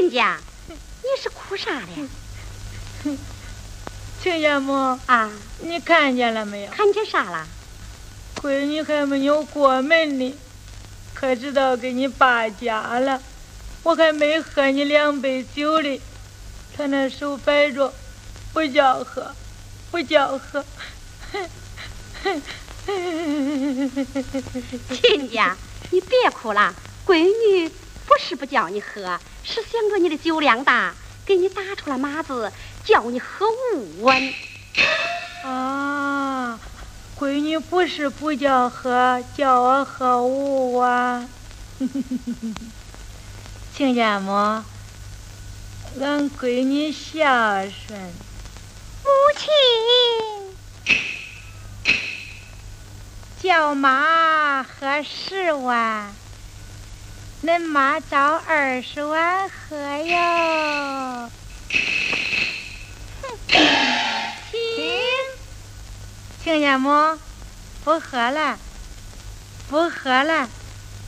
亲家，你是哭啥的？ 亲家母啊， 你看见了没有？ 看见啥了？ 闺女还没有过门呢，可知道给你罢家了。我还没喝你2杯酒哩，他那手摆着，不叫喝，不叫喝。 亲家，你别哭了，闺女不是不叫你喝，是想着你的酒量大，给你打出了码子，叫你喝无温。 啊，闺女不是不叫喝，叫我喝无啊。亲家母，俺闺女孝顺。 母亲， 叫妈喝10碗，恁妈找20碗喝哟。亲家母，不喝了，不喝了。